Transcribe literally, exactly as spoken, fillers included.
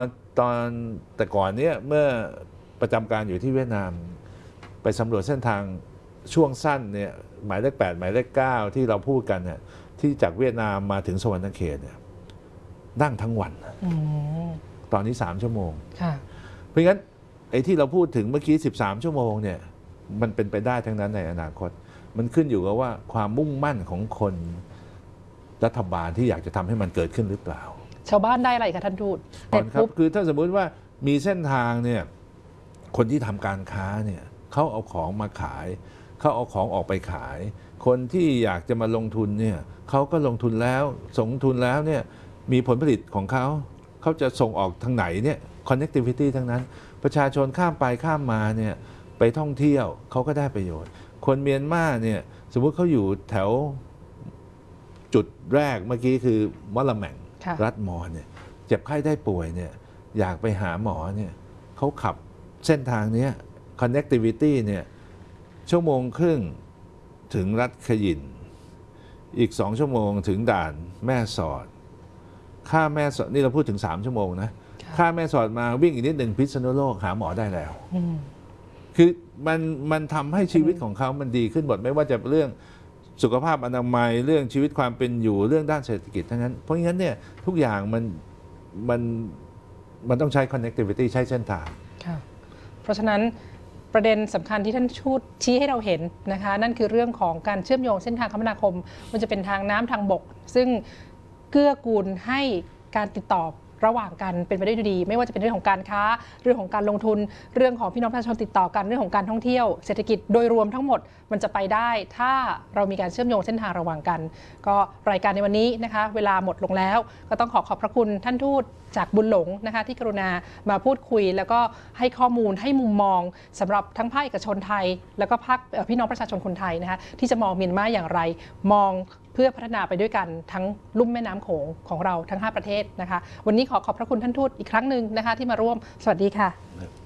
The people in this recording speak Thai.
ตอนแต่ก่อนเนี้ยเมื่อประจำการอยู่ที่เวียดนามไปสำรวจเส้นทางช่วงสั้นเนี่ยหมายเลขแปดหมายเลขเก้าที่เราพูดกันเนี่ยที่จากเวียดนามมาถึงสวรรณเขตเนี่ยนั่งทั้งวันตอนนี้สามชั่วโมงเพราะงั้นไอ้ที่เราพูดถึงเมื่อกี้สิบสามชั่วโมงเนี่ยมันเป็นไปได้ทั้งนั้นในอนาคตมันขึ้นอยู่กับว่าความมุ่งมั่นของคนรัฐบาลที่อยากจะทำให้มันเกิดขึ้นหรือเปล่าชาวบ้านได้อะไรคะท่านทูตก่อนครับคือถ้าสมมุติว่ามีเส้นทางเนี่ยคนที่ทำการค้าเนี่ยเขาเอาของมาขายเขาเอาของออกไปขายคนที่อยากจะมาลงทุนเนี่ยเขาก็ลงทุนแล้วส่งทุนแล้วเนี่ยมีผลผลิตของเขาเขาจะส่งออกทางไหนเนี่ย connectivity ทั้งนั้นประชาชนข้ามไปข้ามมาเนี่ยไปท่องเที่ยวเขาก็ได้ประโยชน์คนเมียนมาเนี่ยสมมุติเขาอยู่แถวจุดแรกเมื่อกี้คือมะละแม่งรัฐมอญเนี่ยเจ็บไข้ได้ป่วยเนี่ยอยากไปหาหมอเนี่ยเขาขับเส้นทางนี้ connectivity เนี่ยชั่วโมงครึ่งถึงรัฐขยินอีกสองชั่วโมงถึงด่านแม่สอดค่าแม่สอดนี่เราพูดถึงสามชั่วโมงนะค่าแม่สอดมาวิ่งอีกนิดหนึ่งพิษณุโลกหาหมอได้แล้วคือมันมันทำให้ชีวิตของเขามันดีขึ้นหมดไม่ว่าจะเรื่องสุขภาพอนามัยเรื่องชีวิตความเป็นอยู่เรื่องด้านเศรษฐกิจทั้งนั้นเพราะงั้นเนี่ยทุกอย่างมันมันมันต้องใช้ connectivity ใช้เส้นทางเพราะฉะนั้นประเด็นสำคัญที่ท่านชูดชี้ให้เราเห็นนะคะนั่นคือเรื่องของการเชื่อมโยงเส้นทางคมนาคมมันจะเป็นทางน้ำทางบกซึ่งเกื้อกูลให้การติดต่อระหว่างกันเป็นไปได้ดีไม่ว่าจะเป็นเรื่องของการค้าเรื่องของการลงทุนเรื่องของพี่น้องประชาชนติดต่อกันเรื่องของการท่องเที่ยวเศรษฐกิจโดยรวมทั้งหมดมันจะไปได้ถ้าเรามีการเชื่อมโยงเส้นทางระหว่างกันก็รายการในวันนี้นะคะเวลาหมดลงแล้วก็ต้องขอขอบพระคุณท่านทูตจากบุญหลงนะคะที่กรุณามาพูดคุยแล้วก็ให้ข้อมูลให้มุมมองสำหรับทั้งภาคเอกชนไทยแล้วก็ภาคพี่น้องประชาชนคนไทยนะคะที่จะมองเมียนมาอย่างไรมองเพื่อพัฒนาไปด้วยกันทั้งลุ่มแม่น้ำโขงของเราทั้งห้าประเทศนะคะวันนี้ขอขอบพระคุณท่านทูตอีกครั้งหนึ่งนะคะที่มาร่วมสวัสดีค่ะ